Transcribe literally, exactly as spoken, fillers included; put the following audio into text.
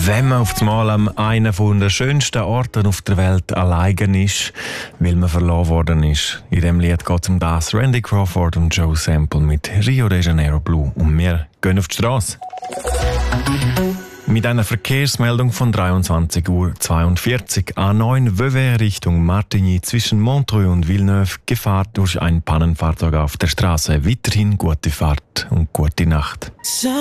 Wenn man auf einmal an einem der schönsten Orte auf der Welt allein ist, weil man verloren worden ist. In diesem Lied geht es um das. Randy Crawford und Joe Sample mit Rio de Janeiro Blue. Und wir gehen auf die Straße. Mit einer Verkehrsmeldung von dreiundzwanzig Uhr zweiundvierzig A neun Vevey Richtung Martigny zwischen Montreux und Villeneuve Gefahr durch ein Pannenfahrzeug auf der Straße. Weiterhin gute Fahrt und gute Nacht.